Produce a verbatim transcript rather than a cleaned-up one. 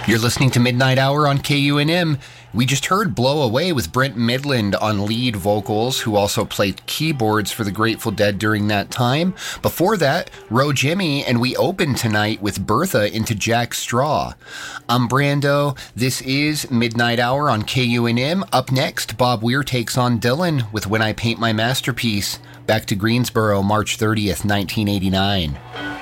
You're listening to Midnight Hour on K U N M. We just heard Blow Away with Brent Midland on lead vocals, who also played keyboards for the Grateful Dead during that time. Before that, Ro Jimmy, and we opened tonight with Bertha into Jack Straw. I'm Brando. This is Midnight Hour on K U N M. Up next, Bob Weir takes on Dylan with When I Paint My Masterpiece. Back to Greensboro, March thirtieth, nineteen eighty-nine.